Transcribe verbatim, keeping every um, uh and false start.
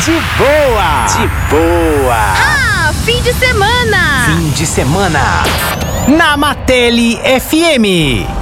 De boa! De boa! Ah, fim de semana! Fim de semana. Na Matele F M.